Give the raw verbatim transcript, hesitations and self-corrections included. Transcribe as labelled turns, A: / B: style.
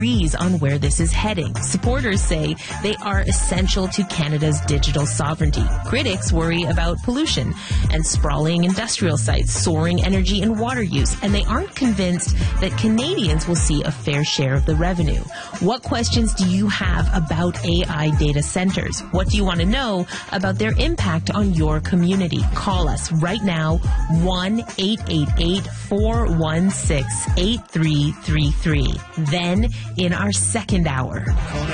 A: agrees on where this is heading. Supporters say they are essential to Canada's digital sovereignty. Critics worry about pollution and sprawling industrial sites, soaring energy and water use, and they aren't convinced that Canadians will see a fair share of the revenue. What questions do you have about A I data centers? What do you want to know about their impact on your community? Call us right now, one eight eight eight, four one six, eight three three three. Then, in our second hour,